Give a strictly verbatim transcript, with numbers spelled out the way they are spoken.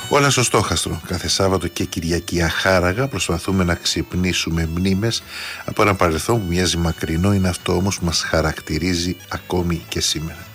Όλα στο στόχαστρο. Κάθε Σάββατο και Κυριακή αχάραγα προσπαθούμε να ξυπνήσουμε μνήμες από ένα παρελθόν που μοιάζει μακρινό, είναι αυτό όμως που μας χαρακτηρίζει ακόμη και σήμερα.